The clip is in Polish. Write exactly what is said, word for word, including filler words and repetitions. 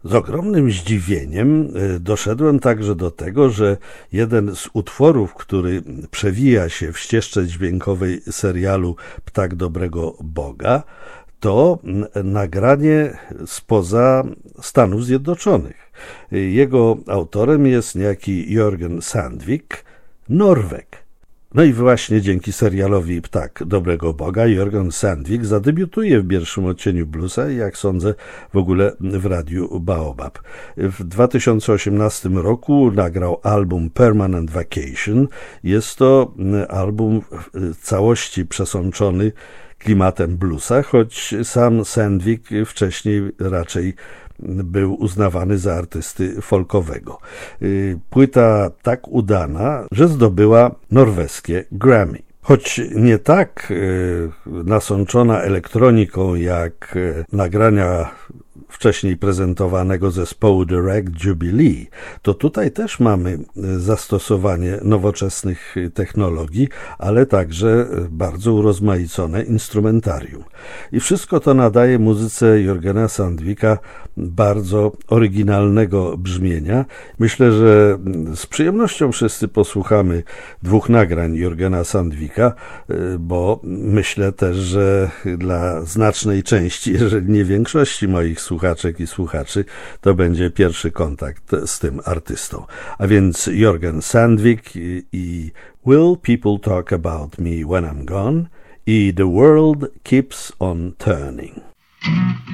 Z ogromnym zdziwieniem doszedłem także do tego, że jeden z utworów, który przewija się w ścieżce dźwiękowej serialu Ptak Dobrego Boga, to nagranie spoza Stanów Zjednoczonych. Jego autorem jest niejaki Jørgen Sandvik, Norweg. No i właśnie dzięki serialowi Ptak Dobrego Boga Jørgen Sandvik zadebiutuje w pierwszym odcieniu bluesa i, jak sądzę, w ogóle w radiu Baobab. W dwa tysiące osiemnastym roku nagrał album Permanent Vacation. Jest to album w całości przesączony klimatem bluesa, choć sam Sandvik wcześniej raczej był uznawany za artysty folkowego. Płyta tak udana, że zdobyła norweskie Grammy. Choć nie tak nasączona elektroniką jak nagrania wcześniej prezentowanego zespołu The Rag Jubilee, to tutaj też mamy zastosowanie nowoczesnych technologii, ale także bardzo urozmaicone instrumentarium. I wszystko to nadaje muzyce Jørgena Sandvika bardzo oryginalnego brzmienia. Myślę, że z przyjemnością wszyscy posłuchamy dwóch nagrań Jørgena Sandvika, bo myślę też, że dla znacznej części, jeżeli nie większości moich słuchaczek i słuchaczy, to będzie pierwszy kontakt z tym artystą. A więc Jørgen Sandvik i Will People Talk About Me When I'm Gone i The World Keeps on Turning.